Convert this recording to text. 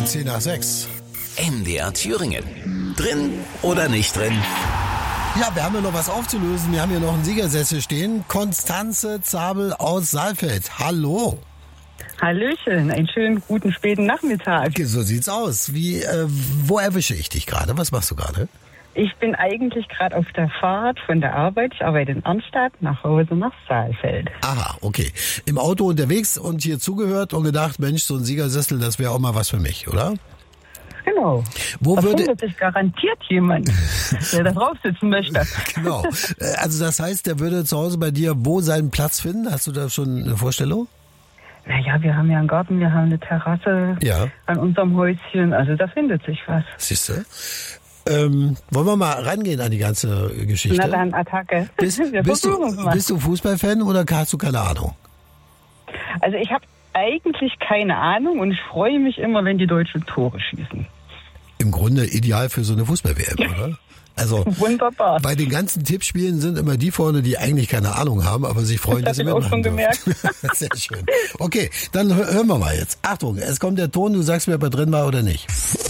10 nach 6. MDR Thüringen. Drin oder nicht drin? Ja, wir haben ja noch was aufzulösen. Wir haben hier noch einen Siegersessel stehen. Konstanze Zabel aus Saalfeld. Hallo. Hallöchen, einen schönen guten späten Nachmittag. So sieht's aus. Wo erwische ich dich gerade? Was machst du gerade? Ich bin eigentlich gerade auf der Fahrt von der Arbeit. Ich arbeite in Arnstadt, nach Hause nach Saalfeld. Aha, okay. Im Auto unterwegs und hier zugehört und gedacht, Mensch, so ein Siegersessel, das wäre auch mal was für mich, oder? Genau. Wo da würde findet sich garantiert jemand, der da drauf sitzen möchte. Genau. Also das heißt, der würde zu Hause bei dir wo seinen Platz finden? Hast du da schon eine Vorstellung? Naja, wir haben ja einen Garten, wir haben eine Terrasse an unserem Häuschen. Also da findet sich was. Siehst du? Wollen wir mal rangehen an die ganze Geschichte? Na dann, Attacke. Bist du Fußballfan oder hast du keine Ahnung? Also ich habe eigentlich keine Ahnung und ich freue mich immer, wenn die Deutschen Tore schießen. Im Grunde ideal für so eine Fußball-WM, oder? Also wunderbar. Bei den ganzen Tippspielen sind immer die vorne, die eigentlich keine Ahnung haben, aber sich freuen, dass sie mitmachen dürfen. Das habe ich auch schon gemerkt. Sehr schön. Okay, dann hören wir mal jetzt. Achtung, es kommt der Ton, du sagst mir, ob er drin war oder nicht.